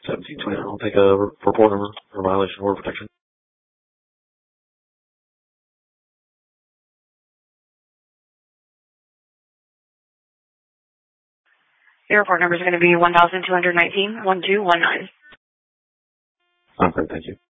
1720. I'll take a report number for violation of order protection. Your report number is going to be 1219 1219. Okay, thank you.